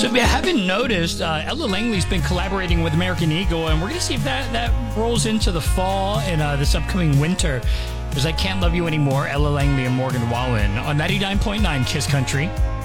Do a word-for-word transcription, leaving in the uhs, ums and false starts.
So if you haven't noticed, uh, Ella Langley's been collaborating with American Eagle, and we're going to see if that, that rolls into the fall and uh, this upcoming winter. Because I Can't Love You Anymore, Ella Langley and Morgan Wallen on ninety-nine point nine Kiss Country.